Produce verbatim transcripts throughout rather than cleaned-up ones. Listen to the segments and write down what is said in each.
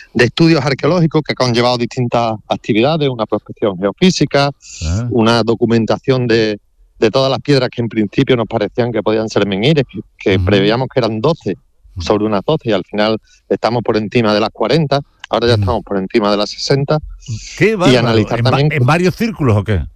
de estudios arqueológicos que han conllevado distintas actividades, una prospección geofísica, ah. una documentación de, de todas las piedras que en principio nos parecían que podían ser menhires, que, que uh-huh. preveíamos que eran doce, sobre unas doce, y al final estamos por encima de las cuarenta, ahora ya uh-huh. estamos por encima de las sesenta. ¿Qué y analizar ¿En, también... va- ¿En varios círculos o qué?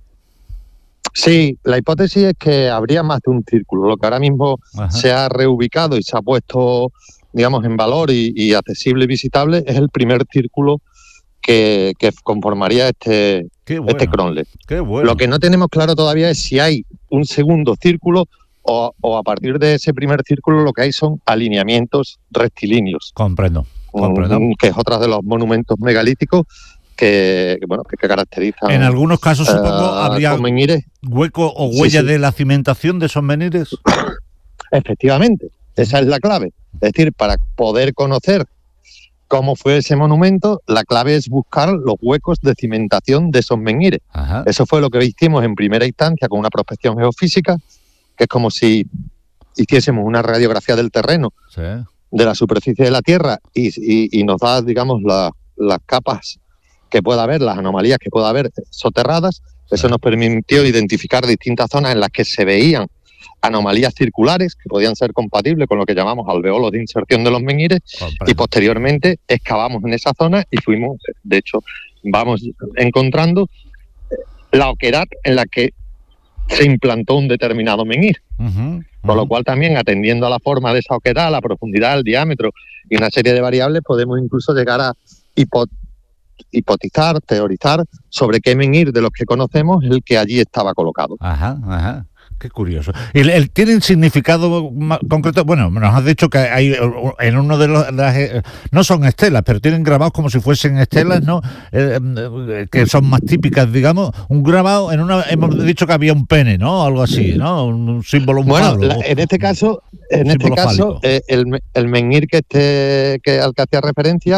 Sí, la hipótesis es que habría más de un círculo. Lo que ahora mismo Ajá. se ha reubicado y se ha puesto, digamos, en valor y, y accesible y visitable es el primer círculo que, que conformaría este, bueno, este crónlet. Qué bueno. Lo que no tenemos claro todavía es si hay un segundo círculo o, o a partir de ese primer círculo lo que hay son alineamientos rectilíneos. Comprendo, comprendo. Um, que es otro de los monumentos megalíticos que, que bueno que, que caracterizan. En algunos casos supongo uh, habría hueco o huella sí, sí. de la cimentación de esos menhires. Efectivamente, esa es la clave. Es decir, para poder conocer cómo fue ese monumento, la clave es buscar los huecos de cimentación de esos menhires. Ajá. Eso fue lo que hicimos en primera instancia con una prospección geofísica, que es como si hiciésemos una radiografía del terreno, sí. de la superficie de la Tierra, y, y, y nos da, digamos, la, las capas que pueda haber, las anomalías que pueda haber soterradas. Sí. Eso nos permitió identificar distintas zonas en las que se veían anomalías circulares que podían ser compatibles con lo que llamamos alveolos de inserción de los menhires. Comprendo. Y posteriormente excavamos en esa zona y fuimos, de hecho, vamos encontrando la oquedad en la que se implantó un determinado menhir. Uh-huh, uh-huh. Con lo cual también, atendiendo a la forma de esa oquedad, a la profundidad, al diámetro y una serie de variables, podemos incluso llegar a hipo- hipotizar, teorizar sobre qué menhir de los que conocemos es el que allí estaba colocado. Ajá, ajá. Qué curioso. ¿El, el tienen significado concreto? Bueno, nos has dicho que hay en uno de los... Las, no son estelas, pero tienen grabados como si fuesen estelas, ¿no? Eh, que son más típicas, digamos. Un grabado, en una hemos dicho que había un pene, ¿no? Algo así, ¿no? Un, un símbolo bueno, la, en este caso, en este caso eh, el, el menhir que este, que, al que hacía referencia...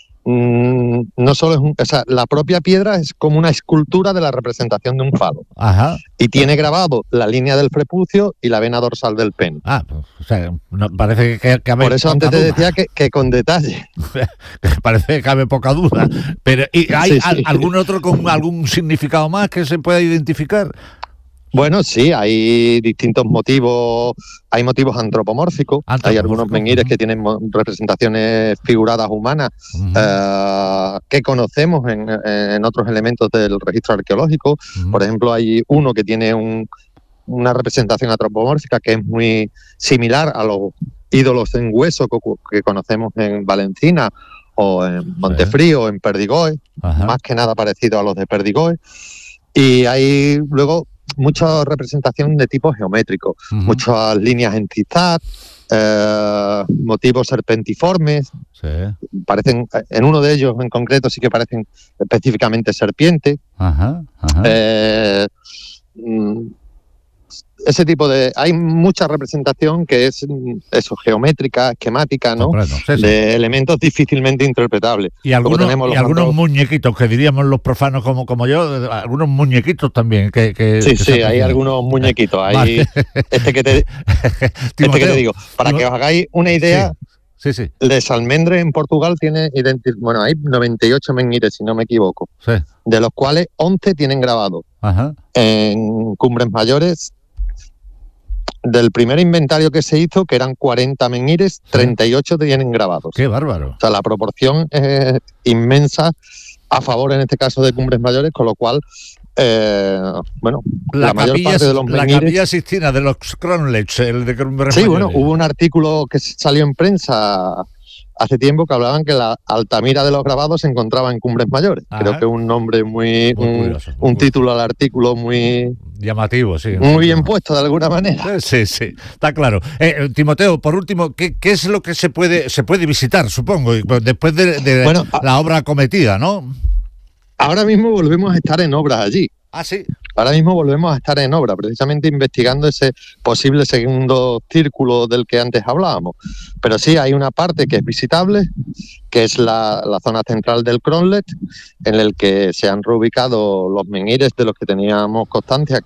no solo es un, o sea, la propia piedra es como una escultura de la representación de un falo. Ajá. Y tiene grabado la línea del prepucio y la vena dorsal del pene. Ah, pues, o sea, no, parece que, que cabe. Por eso antes te decía que, que con detalle. Parece que cabe poca duda. Pero ¿y hay sí, sí. algún otro con algún significado más que se pueda identificar? Bueno, sí, hay distintos motivos, hay motivos antropomórficos, hay algunos menhires uh-huh. que tienen representaciones figuradas humanas uh-huh. uh, que conocemos en, en otros elementos del registro arqueológico. Uh-huh. Por ejemplo, hay uno que tiene un, una representación antropomórfica que es muy similar a los ídolos en hueso que, que conocemos en Valencina o en Montefrío, sí. en Perdigoe, uh-huh. más que nada parecido a los de Perdigoe. Y hay luego mucha representación de tipo geométrico, uh-huh. muchas líneas en zigzag, eh, motivos serpentiformes, sí. parecen, en uno de ellos en concreto sí que parecen específicamente serpientes. Uh-huh. Uh-huh. Eh, ese tipo de... Hay mucha representación que es eso, geométrica, esquemática, ¿no? Sí, sí. De elementos difícilmente interpretables. Y algunos, y algunos otros... muñequitos, que diríamos los profanos como, como yo, algunos muñequitos también. Que, que, sí, que sí, hay algunos muñequitos. Hay vale. este, que te, este que te digo, para que os hagáis una idea... Sí. Sí, sí. El Salmendre en Portugal tiene, identi- bueno, hay noventa y ocho menhires, si no me equivoco, sí. de los cuales once tienen grabado. Ajá. En Cumbres Mayores, del primer inventario que se hizo, que eran cuarenta menhires, sí. treinta y ocho tienen grabados. ¡Qué bárbaro! O sea, la proporción es inmensa a favor, en este caso, de Cumbres Mayores, con lo cual... Eh, bueno, la, la mayor capilla, parte de los menhires... La capilla Sixtina de los cronlets, el de Cumbres Sí, Mayores. Bueno, hubo un artículo que salió en prensa hace tiempo que hablaban que la Altamira de los grabados se encontraba en Cumbres Mayores. Ajá. Creo que es un nombre muy... muy un, curioso, muy un título al artículo muy... llamativo, sí. Muy bien puesto, de alguna manera. Sí, sí, está claro. Eh, Timoteo, por último, ¿qué, ¿qué es lo que se puede se puede visitar, supongo, después de, de bueno, la a, obra acometida, ¿no? Ahora mismo volvemos a estar en obras allí. Ah, sí. Ahora mismo volvemos a estar en obra, precisamente investigando ese posible segundo círculo del que antes hablábamos. Pero sí, hay una parte que es visitable, que es la, la zona central del cronlet, en el que se han reubicado los menhires de los que teníamos constancia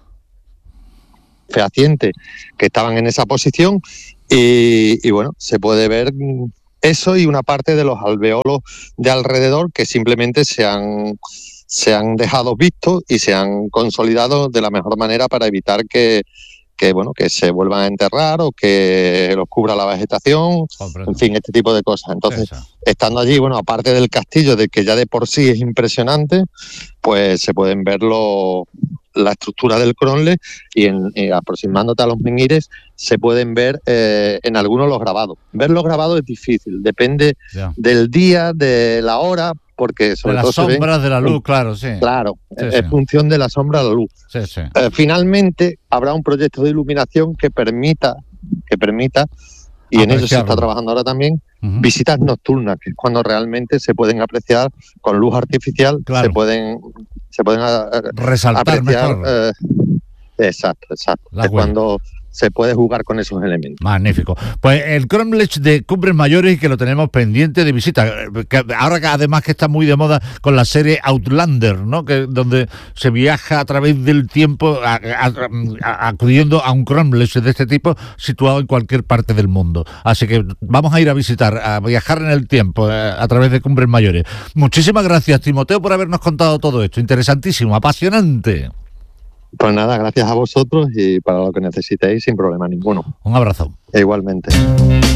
fehaciente que estaban en esa posición y, y bueno, se puede ver eso y una parte de los alveolos de alrededor que simplemente se han, se han dejado vistos y se han consolidado de la mejor manera para evitar que, que, bueno, que se vuelvan a enterrar o que los cubra la vegetación, Comprendo. En fin, este tipo de cosas. Entonces, Eso. estando allí, bueno, aparte del castillo, de que ya de por sí es impresionante, pues se pueden ver los... la estructura del Cronle y en, eh, aproximándote a los menhires se pueden ver eh, en algunos los grabados. Ver los grabados es difícil, depende ya. del día, de la hora, porque sobre de todo las sombras ven, de la luz, claro, sí. Claro, sí, es sí. función de la sombra de la luz. Sí, sí. Eh, finalmente habrá un proyecto de iluminación que permita, que permita, y en eso se está trabajando ahora también, uh-huh. visitas nocturnas, que es cuando realmente se pueden apreciar con luz artificial, claro. se pueden se pueden resaltar apreciar, mejor. Eh, exacto, exacto. La es web. Cuando se puede jugar con esos elementos. Magnífico. Pues el Cromlech de Cumbres Mayores, que lo tenemos pendiente de visita. Que ahora que además que está muy de moda con la serie Outlander, ¿no? Que donde se viaja a través del tiempo a, a, a, acudiendo a un Cromlech de este tipo situado en cualquier parte del mundo. Así que vamos a ir a visitar, a viajar en el tiempo a, a través de Cumbres Mayores. Muchísimas gracias, Timoteo, por habernos contado todo esto. Interesantísimo, apasionante. Pues nada, gracias a vosotros y para lo que necesitéis sin problema ninguno. Un abrazo. E igualmente.